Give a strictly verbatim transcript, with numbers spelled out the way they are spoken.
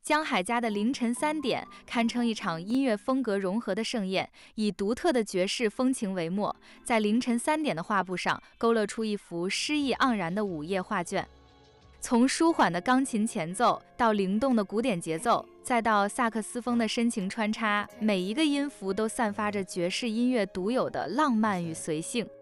江海家的凌晨三点堪称一场音乐风格融合的盛宴，以独特的爵士风情为墨，在凌晨三点的画布上勾勒出一幅诗意盎然的午夜画卷。从舒缓的钢琴前奏到灵动的古典节奏，再到萨克斯风的深情穿插，每一个音符都散发着爵士音乐独有的浪漫与随性。